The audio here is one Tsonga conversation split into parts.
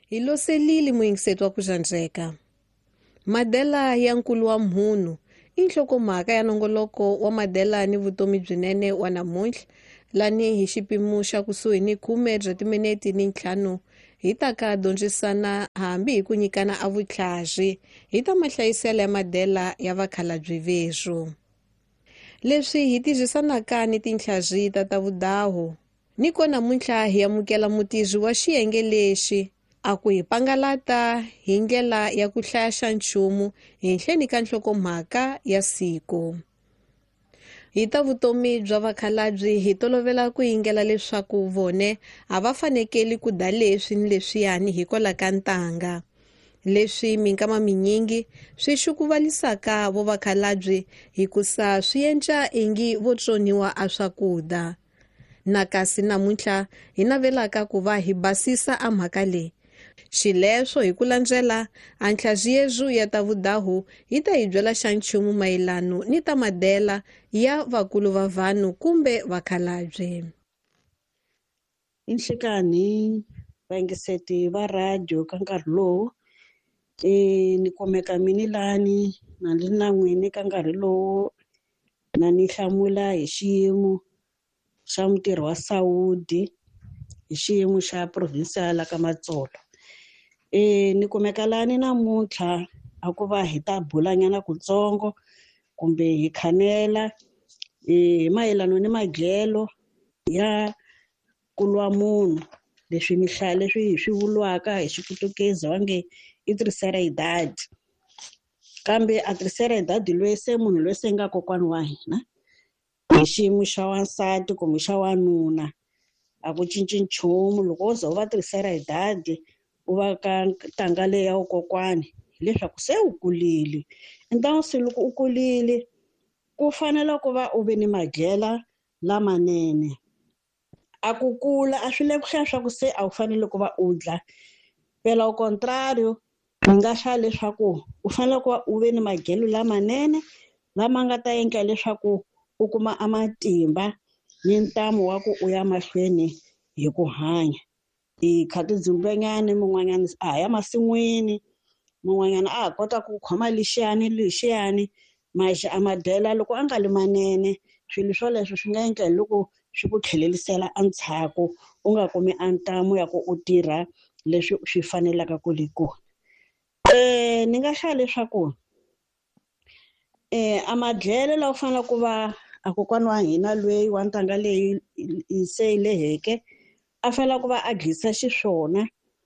Hi loselile muyingiseti wa ku xandzeka. Madela ya nkulu wa mhunu i nhlokomhaka ya nongoloko wa madela ni vutomi byinene wa namuntlha, lani hi xipimo xa kusuhi ni 10 bya timinete ni 5 hi ta ka dyondzisana hambi hi ku nyikana a vutlhazi hi ta mahlayiselo ya madela ya vakhalabye vesu. Leswi hi tizisanaka ni tinhlazi ta vudahu. Niko namuntlha hi amukela mutizi wa xiyenge lexi a ku hi pangalata hi ndlela ya ku hlaya xa nchumu henhleni ka nhlokomhaka ya siku. Hi ta vutomi bya vakhalabye hi tolovela ku yingela leswaku vone a va fanekeli ku da leswi ni leswiyani hi kola ka ntanga. Leswi minkama minyingi swi xukuvalisaka vo vakhalabye hikusa swi endla ingi vo tsoniwa a swakudya. Nakasi namuntlha hi navelaka ku va hi basisa a mhaka leyi. Xileswo hi ku landzela a nhlazi yezu ya ta vudahu hi ta hi byela xa nchumu mayelano ni ta madela ya vakulu va vanhu kumbe vakhalabye. Inhlekani vaingiseti va radio ka nkarhi lowu ni kumeka mini lani na li na n'wini ka nkarhi lowu na ni hlamula hi xiyimo xa mutirhi wa Saudi hi xiyimo xa provincial ka Matsolo. Ni kumeka lani namuntlha a ku va hi ta bulanyana kutsongo kumbe hi khanela mayelano ni madyelo ya kulwa munhu leswi leswi hi swi vuriwaka hi xiputukezi va nge i triceridad. Kambe a triceridad loyi se munhu loyi se nga kokwani wa hina hi xiyimo xa wansati kumbe xa wanuna a ku cinci nchumu. Loko wo za u va triceridad u va ka ntanga leyi ya kokwani hileswaku se u kulile. Entonga se loko u kulile ku fanele ku va u ve ni madyela lamanene. A ku kula a swi le ku hlaya swa ku se a wu fanele ku va u dya. Phela au contrario ni nga hlaya leswaku u fanele ku va u ve ni madyelo lamanene lama nga ta endla leswaku u kuma a matimba ni ntamu wa ku u ya mahlweni hi ku hanya. Khati dzumbenyana mun'wanyana a ya masin'wini, mun'wanyana a kota ku khoma lexiyani maxa a madyela loko a nga li manene swilo swoleswo swi nga endla loko swi ku tlhelelisela endzhaku u nga kumi a ntamu ya ku u tirha leswi swi fanelaka ku le kona. Ni nga hlaya leswaku a madyelo lawa u fanele ku va a kokwani wa hina lweyi wa ntanga leyi se leheke a fanele ku va a dyisa xiswona.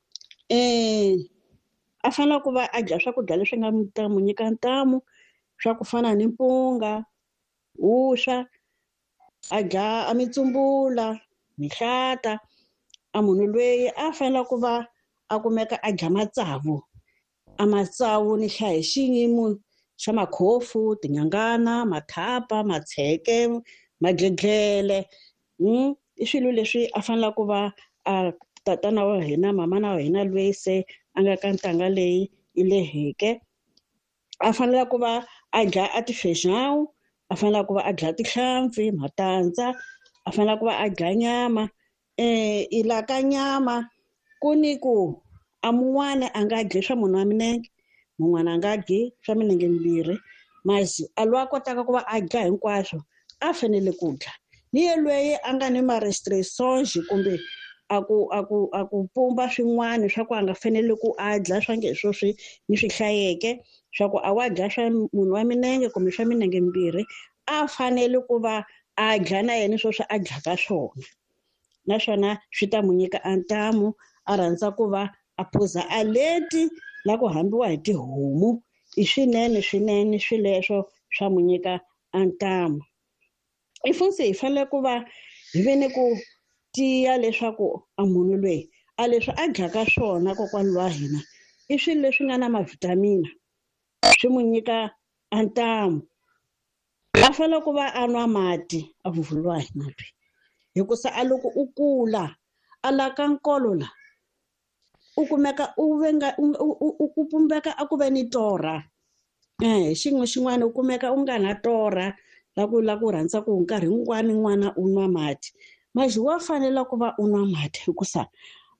A fanele ku va a dya swakudya leswi nga ta mu nyika ntamu swa ku fana ni mpunga, vuswa, a dya a mitsumbula, mihlata. A munhu lweyi a fanele ku va a kumeka a dya matsavu. A matsavu ni hlaya hi xiyimo xa makhofu, tinyangana, mathapa, matsheke, magedlele. I swilo leswi a fanele ku va a tatana wa hina mamana wa hina lweyi se a nga ka ntanga leyi i leheke a fanele ku va a dya a tifexawu, a fanele ku va a dya tihlampfi, matandza, a fanele ku va a dya nyama. I la ka nyama ku ni ku a mun'wana a nga dyi swa munhu wa milenge, mun'wana a nga dyi swa milenge mbirhi, masi a loyi a kotaka ku va a dya hinkwaswo a fanele ku dya. Ni ye lweyi a nga ni ma-restrictions kumbe a ku pumba swin'wana swa ku a nga fanele ku a dya swa nge swo swi ni swi hlayeke swa ku a wa dya swa munhu wa milenge kumbe swa milenge mbirhi a fanele ku va a dya na yena swo swi a dyaka swona. Naswona swi ta mu nyika a ntamu a rhandza ku va a phuza a leti la ku hambiwa hi tihomu i swinene swileswo swa mu nyika a ntamu. Futhi hi fanele ku va hi ve ni ku tiya leswaku a munhu lweyi a leswi a dyaka swona kokwani wa hina i swilo leswi nga na ma-vitamin swi mu nyika a ntamu. A fanele ku va a nwa mati a vuvuliwa hi mati hikusa a loko u kula a la ka nkolo la u kumeka u pumbeka a ku ve ni torha. Xin'wana u kumeka u nga na torha la ku rhandza ku nkarhi wun'wana n'wana u nwa mati. Wa fanele ku va u nwa mati hikusa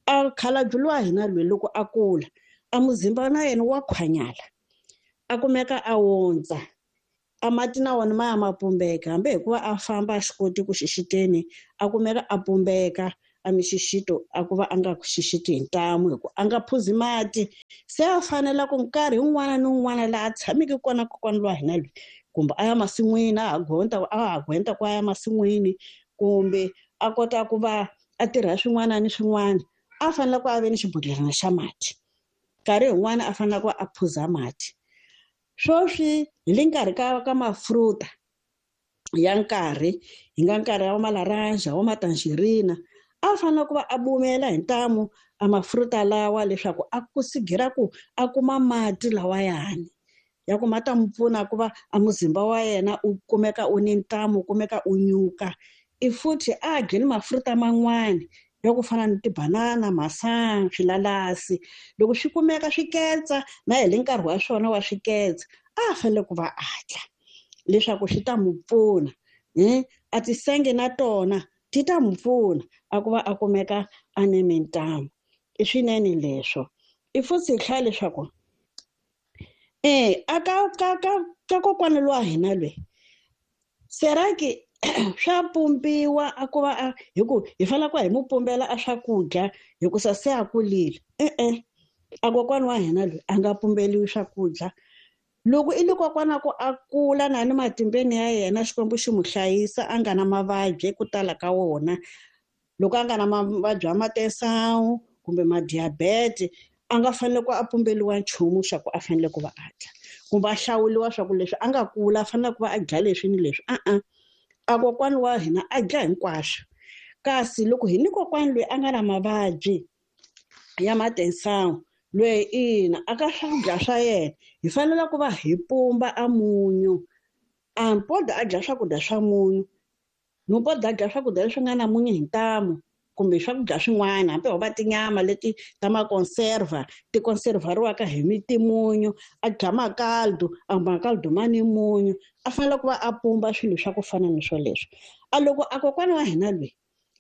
a khalabye wa hina loyi loko a kula a muzimba na yena wa khwanyala a kumeka a wondza a mati na wona ma ya ma pumbeka hambi hikuva a famba a swi koti ku xixiteni a kumeka a pumbeka a mixixito a ku va a nga xixiti hi ntamu hikuva a nga phuzi mati se a fanela ku nkarhi wun'wana ni wun'wana laha a tshameke kona kokwana wa hina loyi kumbe a ya masin'wini a ha gwenta ku a ya masin'wini kumbe a kota ku va a tirha swin'wana ni swin'wana a fanele ku a ve ni xibodhlelana xa mati nkarhi yin'wana a fanele ku a phuza mati swoswi hi le nkarhi ka mafruta ya nkarhi hi nga nkarhi wa malaranja wa matangerina a fanele ku va a bumela hi ntamu a mafruta lawa leswaku a ku sigira ku a kuma mati lawayani ya ku ma ta n'wi pfuna ku va a muzimba wa yena u kumeka u ni ntamu u kumeka u nyuka i futhi a dye ni mafruta man'wani ya ku fana ni tibanana masangu swilalasi loko swi kumeka swi ketsa na hi le nkarhi wa swona wa swiketsa a fanele ku va a dya leswaku swi ta n'wi pfuna a tisenge na tona ti ta n'wi pfuna a ku va a kumeka a ni mintamu i swinene leswo i futhi hi hlaya leswaku a ka kokwana lowa hina lweyi seraki swa pumbiwa a ku va hi ku hi fanele ku hi mu pumbela a swakudya hikusa se a kulile a kokwana wa hina loyi a nga pumbeliwi swakudya loko i le kokwana ku a kula na ni matimbeni ya yena xikwembu xi mu hlayisa a nga na mavabyi ku tala ka wona loko a nga na mavabyi ya matensawu kumbe madiyabete a nga fanele ku a pumbeliwa nchumu xa ku a fanele ku va a dya kumbe a hlawuliwa swa ku leswi a nga kula a fanele ku va a dya leswi ni leswi a kokwani wa hina a dya hinkwaswo kasi loko hi ni kokwani loyi a nga na mavabyi ya matensawu loyi ina a ka swakudya swa yena hi fanele ku va hi pumba a munyu a mpoda a dya swakudya swa munyu mpoda a dya swakudya leswi nga na munyu hi ntamu kumbe swakudya swin'wana hambi ho va tinyama leti ta makonserva ti konservariwaka hi mitimunyu a dya makaldu ma ni munyu a fanele ku va a pumba swilo swa ku fana ni swoleswo a loko a kokwana wa hina lweyi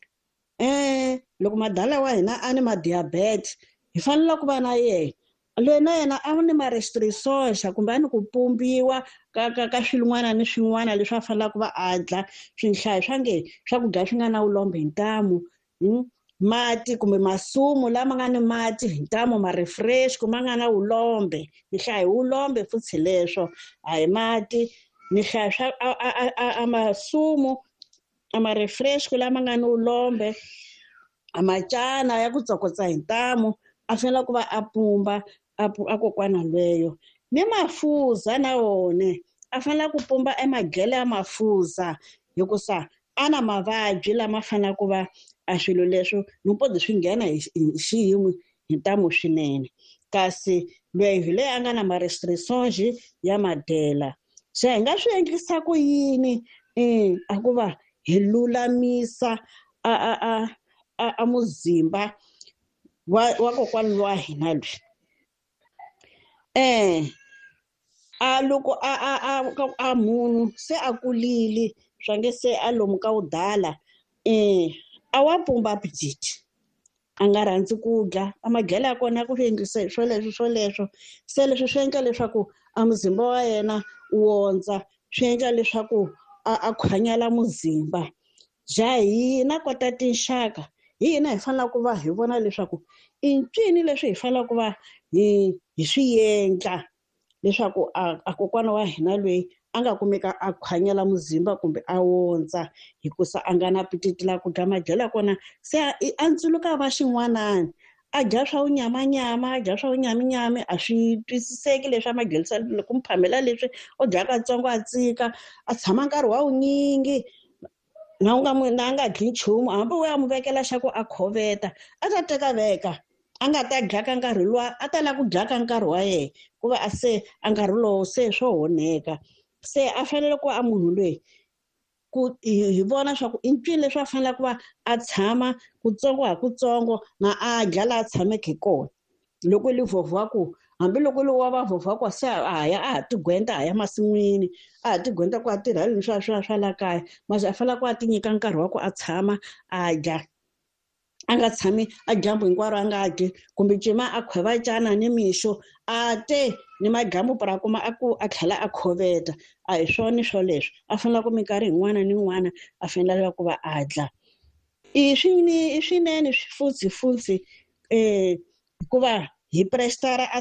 loko madala wa hina a ni madiyabete hi fanele ku va na yena loyi na yena a ni ma-restriction kumbe a ni ku pumbiwa ka swin'wana ni swin'wana leswi a fanele ku va a dya swihlaya swa nge swakudya swi nga na vulombe hi ntamu mati kumbe masumu lama nga ni mati hi ntamu ma-refresh ku ma nga na vulombe ni hlaya hi vulombe futhi leswo a hi mati ni hlaya swa a masumu a ma-refresh ku lama nga ni vulombe a macana ya ku tsokotsa hi ntamu a fanele ku va a pumba a kokwana lweyo ni mafuza na wona a fanele ku pumba emadyele ya mafuza hikusa a na mavabyi lama fanele ku va a swilo leswo nopodi swi nghena hi xiyimo hi ntamu swinene kasi lweyi hi leyi a nga na ma-restrictions ya madyela se hi nga swi endlisa ku yini a ku va hi lulamisa a muzimba wa kokwani wa hina lweyi loko a munhu se a kulile swa nge se a lomu ka udala a wa pumba apetite a nga rhandzi ku dya a madyelo ya kona ya ku swi endlisa hi swoleswo se leswi swi endla leswaku a muzimba wa yena u wondza swi endla leswaku a khwanyala muzimba bya hina kota tinxaka hi hina hi fanele ku va hi vona leswaku i ncini leswi hi fanele ku va hi swi endla leswaku a kokwana wa hina lweyi a nga kumeka a khwanyela muzimba kumbe a wondza hikusa a nga na apetite la ku dya madyelo ya kona se a ntsuluka va xin'wanani a dya swa unyamanyama a dya swa unyaminyami a swi twisiseki leswi a madyelisa loko mi phamela leswi o dya katsongo a tsika a tshama nkarhi wa wunyingi na a nga dyi nchumu hambi u ya n'wi vekela xa ku a khoveta a ta teka veka a nga ta dya ka nkarhi luwa a ta lava ku dya ka nkarhi wa yena ku va a se a nkarhi lowu se swo onheka se a fanele ku a munhu lweyi ku hi vona swa ku i ncini leswi a fanele ku va a tshama kutsongo hi kutsongo na a dya laha a tshameke kona loko li vhovhaku hambiloko lowu wa va vhovhaku se a ha tigwenta a ya masin'wini a ha tigwenta ku a tirheleni swa la kaya mase a fanele ku a ti nyika nkarhi wa ku a tshama a dya a nga tshami a dyambu hinkwaro a nga dyi kumbe cima a khweva cana ni mixo a te ni madyambu para kuma a tlhela a khoveta a hi swona swoleswo a fanele ku minkarhi yin'wana ni yin'wana a fanele ku va a dya i swinene futsi hikuva hi prestara a